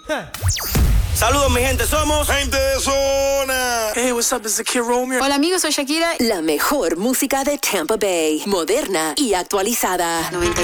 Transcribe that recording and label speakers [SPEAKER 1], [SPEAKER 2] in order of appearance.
[SPEAKER 1] Saludos, mi gente, somos
[SPEAKER 2] Gente de Zona.
[SPEAKER 3] Hey, what's up? It's the Kid Romeo.
[SPEAKER 4] Hola amigos, soy Shakira.
[SPEAKER 5] La mejor música de Tampa Bay, moderna y actualizada.
[SPEAKER 4] 92.5